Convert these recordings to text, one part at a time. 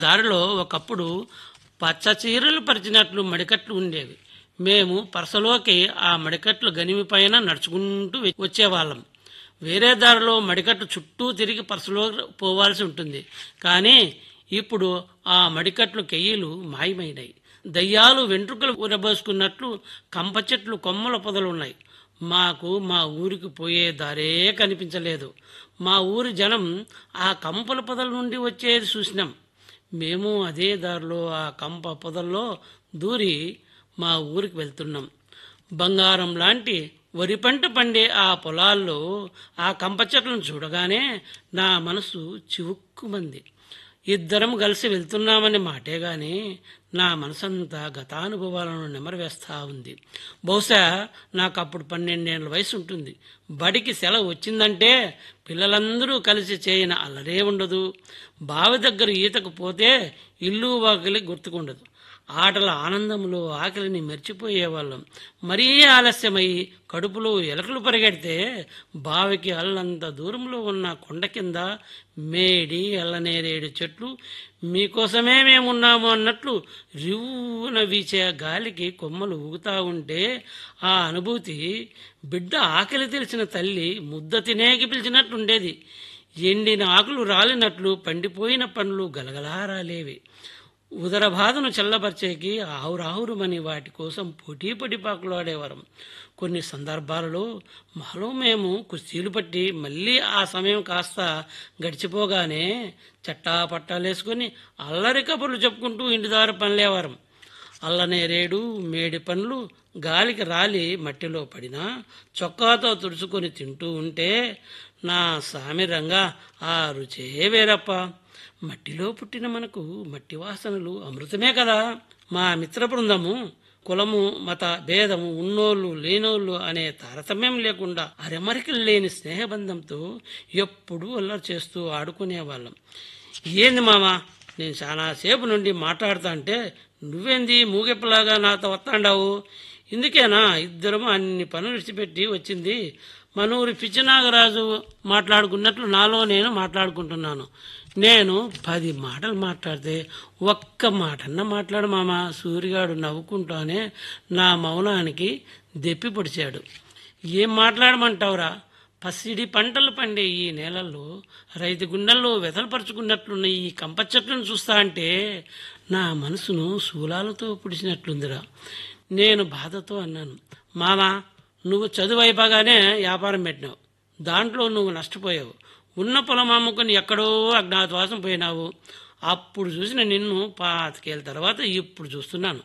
దారిలో ఒకప్పుడు పచ్చ చీరలు పరిచినట్లు మడికట్లు ఉండేవి. మేము పరసలోకి ఆ మడికట్లు గనిమిపైన నడుచుకుంటూ వచ్చేవాళ్ళం. వేరే దారిలో మడికట్టు చుట్టూ తిరిగి పరసలో పోవాల్సి ఉంటుంది. కానీ ఇప్పుడు ఆ మడికట్లు కెయ్యలు మాయమైనాయి. దయ్యాలు వెంట్రుకలు ఉరబోసుకున్నట్లు కంప చెట్లు కొమ్మల పొదలున్నాయి. మాకు మా ఊరికి పోయే దారే కనిపించలేదు. మా ఊరి జనం ఆ కంపల పొదల నుండి వచ్చేది చూసినాం. మేము అదే దారిలో ఆ కంప పొదల్లో దూరి మా ఊరికి వెళ్తున్నాం. బంగారం లాంటి వరి పంట పండే ఆ పొలాల్లో ఆ కంప చెట్లను చూడగానే నా మనసు చివుక్కుమంది. ఇద్దరం కలిసి వెళ్తున్నామనే మాటే గాని నా మనసంతా గతానుభవాలను నెమరవేస్తా ఉంది. బహుశా నాకు అప్పుడు 12 ఏళ్ల వయసు ఉంటుంది. బడికి సెలవు వచ్చిందంటే పిల్లలందరూ కలిసి చేయని అల్లరే ఉండదు. బావి దగ్గర ఈతకు పోతే ఇల్లు వాకిలి గుర్తుకుండదు. ఆటల ఆనందంలో ఆకలిని మర్చిపోయేవాళ్ళం. మరీ ఆలస్యమై కడుపులో ఎలకలు పరిగెడితే బావికి అల్లంత దూరంలో ఉన్న కొండ కింద మేడి ఎల్లనేరేడు చెట్లు మీకోసమే మేమున్నాము అన్నట్లు రివ్వున వీచే గాలికి కొమ్మలు ఊగుతా ఉంటే ఆ అనుభూతి బిడ్డ ఆకలి తెలిసిన తల్లి ముద్ద తినేకి పిలిచినట్లుండేది. ఎండిన ఆకులు రాలినట్లు పండిపోయిన పండ్లు గలగలా రాలేవి. ఉదర బాధను చల్లబరిచేకి ఆవురావురమని వాటి కోసం పోటీపడి పాకులాడేవారం. కొన్ని సందర్భాలలో మాలో మేము కుస్తీలు పట్టి మళ్ళీ ఆ సమయం కాస్త గడిచిపోగానే చట్టా పట్టాలేసుకొని అల్లరి కబుర్లు చెప్పుకుంటూ ఇంటిదారు పనిలేవారం. అల్లనేరేడు మేడి పండ్లు గాలికి రాలి మట్టిలో పడినా చొక్కాతో తుడుచుకొని తింటూ ఉంటే నా సామిరంగా ఆ రుచే వేరప్ప. మట్టిలో పుట్టిన మనకు మట్టి వాసనలు అమృతమే కదా. మా మిత్ర బృందము కులము మత భేదము ఉన్నోళ్ళు లేనోళ్ళు అనే తారతమ్యం లేకుండా అరెమరికలు లేని స్నేహబంధంతో ఎప్పుడూ అల్లరి చేస్తూ ఆడుకునేవాళ్ళం. ఏంది మామా, నేను చాలాసేపు నుండి మాట్లాడుతా అంటే నువ్వేంది మూగెప్పలాగా నాతో వస్తాండావు? ఇందుకేనా ఇద్దరము అన్ని పనులు విడిచిపెట్టి వచ్చింది? మనూరి పిచ్చినాగరాజు మాట్లాడుకున్నట్లు నాలో నేను మాట్లాడుకుంటున్నాను. నేను 10 మాటలు మాట్లాడితే ఒక్క మాటన్నా మాట్లాడు మామ. సూరిగాడు నవ్వుకుంటానే నా మౌనానికి దెప్పి పొడిచాడు. ఏం మాట్లాడమంటావురా? పసిడి పంటలు పండే ఈ నేలల్లో రైతు గుండెల్లో వెతలపరుచుకున్నట్లున్న ఈ కంప చెట్లను చూస్తా అంటే నా మనసును శూలాలతో పుడిచినట్లుందిరా. నేను బాధతో అన్నాను, మామా నువ్వు చదువు అయిపోగానే వ్యాపారం పెట్టినావు. దాంట్లో నువ్వు నష్టపోయావు. ఉన్న పొలం అమ్ముకొని ఎక్కడో అజ్ఞాతవాసం పోయినావు. అప్పుడు చూసిన నిన్ను 25 ఏళ్ళ తర్వాత ఇప్పుడు చూస్తున్నాను.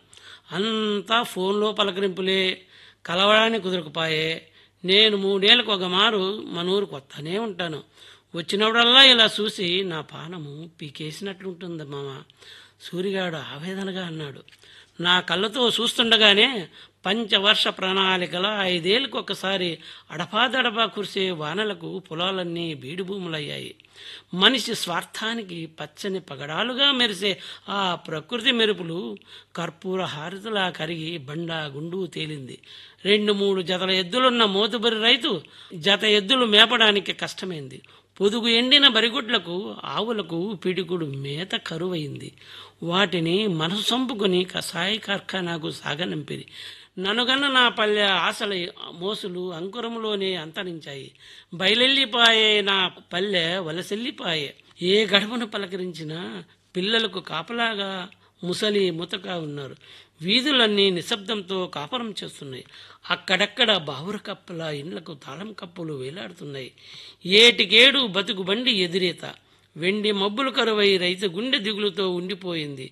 అంతా ఫోన్లో పలకరింపులే, కలవడానికి కుదరకపోయే. నేను 3 ఏళ్ళకు ఒక మారు మన ఊరికి వస్తానే ఉంటాను. వచ్చినప్పుడల్లా ఇలా చూసి నా పానము పీకేసినట్లుంటుంది మామ. సూరిగాడు ఆవేదనగా అన్నాడు. నా కళ్ళతో చూస్తుండగానే పంచవర్ష ప్రణాళికల 5 ఏళ్ళకు ఒకసారి అడపాదడపా కురిసే వానలకు పొలాలన్నీ బీడు భూములయ్యాయి. మనిషి స్వార్థానికి పచ్చని పగడాలుగా మెరిసే ఆ ప్రకృతి మెరుపులు కర్పూర హారతిలా కరిగి బండా గుండు తేలింది. 2-3 జతల ఎద్దులున్న మోతుబరి రైతు జత ఎద్దులు మేపడానికి కష్టమైంది. పొదుగు ఎండిన బరిగుడ్లకు ఆవులకు పిడికుడు మేత కరువైంది. వాటిని మనసు చంపుకొని కషాయి కార్ఖానాకు సాగనంపిరి. ననుగన్న నా పల్లె ఆశల మోసులు అంకురంలోనే అంతరించాయి. బయలెల్లిపాయే నా పల్లె వలసెల్లిపాయే. ఏ గడపను పలకరించినా పిల్లలకు కాపలాగా ముసలి ముతక ఉన్నారు. వీధులన్నీ నిశ్శబ్దంతో కాపురం చేస్తున్నాయి. అక్కడక్కడ బావుర కప్పల ఇండ్లకు తాళం కప్పులు వేలాడుతున్నాయి. ఏటికేడు బతుకు బండి ఎదురీత. వెండి మబ్బులు కరువై రైతు గుండె దిగులుతో ఉండిపోయింది.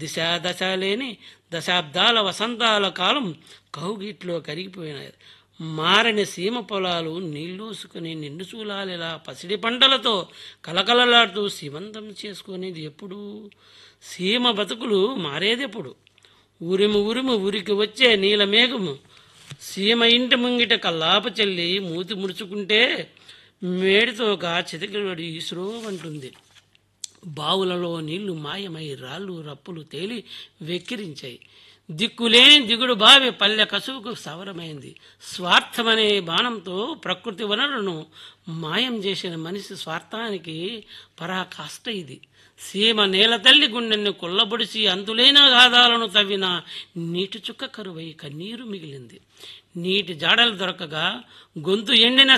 దశ లేని దశాబ్దాల వసంతాల కాలం కౌగిట్లో కరిగిపోయినాయి. మారని సీమ పొలాలు నీళ్లూసుకుని నిండు చూలాలిలా పసిడి పంటలతో కలకలలాడుతూ సీమంతం చేసుకునేది ఎప్పుడు? సీమ బతుకులు మారేదెప్పుడు? ఉరిము ఉరికి వచ్చే నీల మేఘము సీమ ఇంటి ముంగిట కల్లాప చెల్లి మూతి ముడుచుకుంటే మేడితోక చితకిబడి ఇసురోమంటుంది. బావులలో నీళ్లు మాయమై రాళ్ళు రప్పులు తేలి వెక్కిరించాయి. దిక్కులేని దిగుడు బావి పల్లె కసువుకు సవరమైంది. స్వార్థమనే బాణంతో ప్రకృతి వనరులను మాయం చేసిన మనిషి స్వార్థానికి పరాకాష్ట ఇది. సీమ నేల తల్లి గుండెని కొల్లబొడిసి అంతులేని గాథాలను తవ్విన నీటి చుక్క కరువై కన్నీరు మిగిలింది. నీటి జాడలు దొరకగా గొంతు ఎండిన